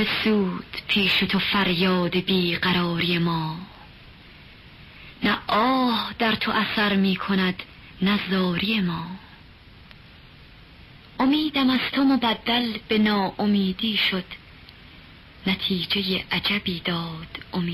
چه سود پیش تو فریاد بیقراری ما؟ نه آه در تو اثر می کند نه زاری ما. امیدم از تو مبدل به ناامیدی شد، نتیجه عجبی داد امید